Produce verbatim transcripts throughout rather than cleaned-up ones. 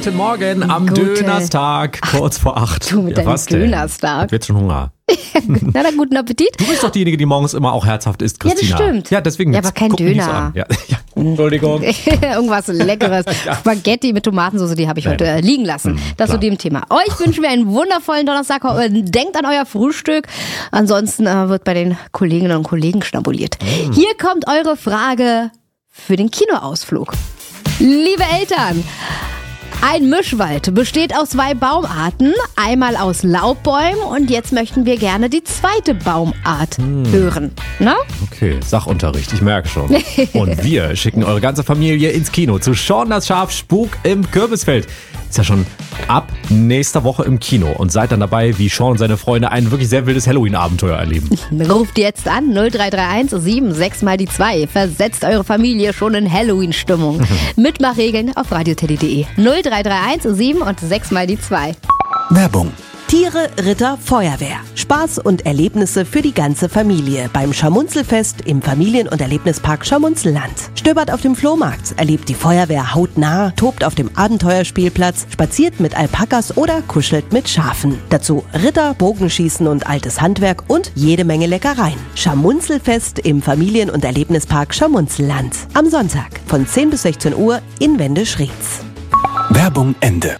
Guten Morgen am Gute. Dönerstag, kurz vor acht. Du mit Ja, deinem was denn? Dönerstag. Ich hab jetzt schon Hunger. Na dann, guten Appetit. Du bist doch diejenige, die morgens immer auch herzhaft isst, Ja, das Christina. stimmt. Ja, deswegen. Ja, jetzt aber kein guck mich nicht so Döner. an. Ja, ja. Entschuldigung. Irgendwas Leckeres. Spaghetti mit Tomatensauce, die habe ich heute äh, liegen lassen. Das klar. zu dem Thema. Euch wünschen wir einen wundervollen Donnerstag. Denkt an euer Frühstück. Ansonsten äh, wird bei den Kolleginnen und Kollegen schnabuliert. Hier kommt eure Frage für den Kinoausflug. Liebe Eltern, ein Mischwald besteht aus zwei Baumarten, einmal aus Laubbäumen und jetzt möchten wir gerne die zweite Baumart hören. Na? Okay, Sachunterricht, ich merke schon. Und wir schicken eure ganze Familie ins Kino zu Shaun das Schaf Spuk im Kürbisfeld. Ist ja schon ab nächster Woche im Kino und seid dann dabei, wie Shaun und seine Freunde ein wirklich sehr wildes Halloween-Abenteuer erleben. Ruft jetzt an null drei drei eins sieben sechs mal die zwei. Versetzt eure Familie schon in Halloween-Stimmung. Mitmachregeln auf radioteddy punkt de. null drei drei eins sieben und sechs mal die zwei. Werbung. Tiere, Ritter, Feuerwehr. Spaß und Erlebnisse für die ganze Familie beim Schamunzelfest im Familien- und Erlebnispark Schamunzelland. Stöbert auf dem Flohmarkt, erlebt die Feuerwehr hautnah, tobt auf dem Abenteuerspielplatz, spaziert mit Alpakas oder kuschelt mit Schafen. Dazu Ritter, Bogenschießen und altes Handwerk und jede Menge Leckereien. Schamunzelfest im Familien- und Erlebnispark Schamunzelland. Am Sonntag von zehn bis sechzehn Uhr in Wendeschrieds. Werbung Ende.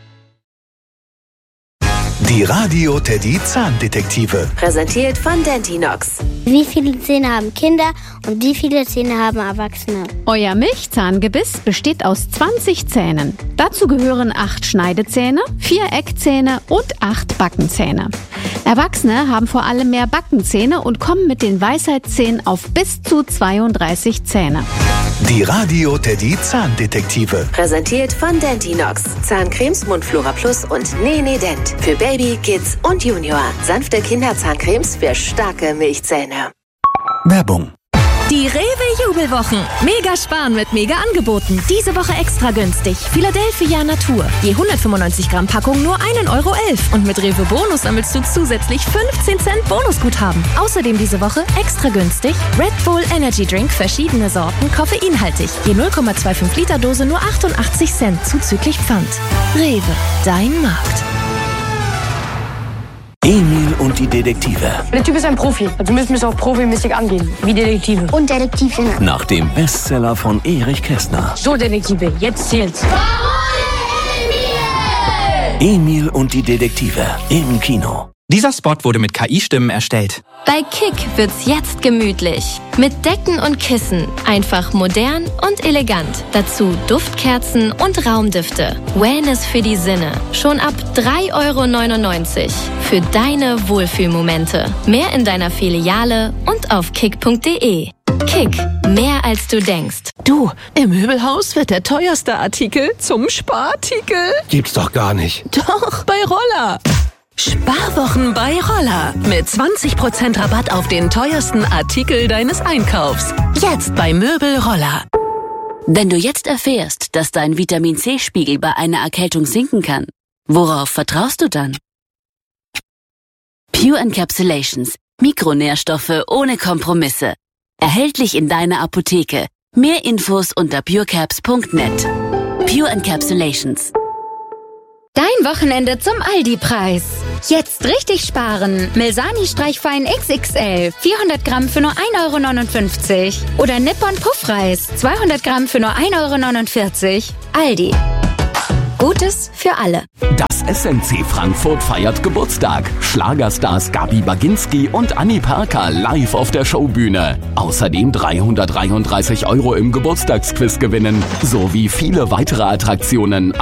Die Radio Teddy Zahndetektive. Präsentiert von Dentinox. Wie viele Zähne haben Kinder und wie viele Zähne haben Erwachsene? Euer Milchzahngebiss besteht aus zwanzig Zähnen. Dazu gehören acht Schneidezähne, vier Eckzähne und acht Backenzähne. Erwachsene haben vor allem mehr Backenzähne und kommen mit den Weisheitszähnen auf bis zu zweiunddreißig Zähne. Die Radio Teddy Zahndetektive. Präsentiert von Dentinox. Zahncremes Mundflora Plus und Nene Dent. Für Baby, Kids und Junior. Sanfte Kinderzahncremes für starke Milchzähne. Werbung. Die Rewe-Jubelwochen. Mega sparen mit Mega-Angeboten. Diese Woche extra günstig. Philadelphia Natur. Je hundertfünfundneunzig Gramm Packung nur ein Euro elf. Und mit Rewe Bonus sammelst du zusätzlich fünfzehn Cent Bonusguthaben. Außerdem diese Woche extra günstig Red Bull Energy Drink, verschiedene Sorten, koffeinhaltig. Je null Komma fünfundzwanzig Liter Dose nur achtundachtzig Cent zuzüglich Pfand. Rewe, dein Markt. Emil und die Detektive. Der Typ ist ein Profi, also müssen wir es auch profimäßig angehen, wie Detektive. Und Detektivchen. Nach dem Bestseller von Erich Kästner. So, Detektive, jetzt zählt's. Emil und die Detektive im Kino. Dieser Spot wurde mit K I-Stimmen erstellt. Bei Kick wird's jetzt gemütlich. Mit Decken und Kissen. Einfach modern und elegant. Dazu Duftkerzen und Raumdüfte. Wellness für die Sinne. Schon ab drei Euro neunundneunzig. Für deine Wohlfühlmomente. Mehr in deiner Filiale und auf kick punkt de. Kick. Mehr als du denkst. Du, im Möbelhaus wird der teuerste Artikel zum Sparartikel. Gibt's doch gar nicht. Doch, bei Roller. Sparwochen bei Roller. Mit zwanzig Prozent Rabatt auf den teuersten Artikel deines Einkaufs. Jetzt bei Möbel Roller. Wenn du jetzt erfährst, dass dein Vitamin-C-Spiegel bei einer Erkältung sinken kann, worauf vertraust du dann? Pure Encapsulations. Mikronährstoffe ohne Kompromisse. Erhältlich in deiner Apotheke. Mehr Infos unter purecaps punkt net. Pure Encapsulations. Dein Wochenende zum Aldi-Preis. Jetzt richtig sparen. Milsani Streichfein X X L. vierhundert Gramm für nur ein Euro neunundfünfzig. Oder Nippon Puffreis. zweihundert Gramm für nur ein Euro neunundvierzig. Aldi. Gutes für alle. Das S N C Frankfurt feiert Geburtstag. Schlagerstars Gabi Baginski und Annie Parker live auf der Showbühne. Außerdem dreihundertdreiunddreißig Euro im Geburtstagsquiz gewinnen. Sowie viele weitere Attraktionen.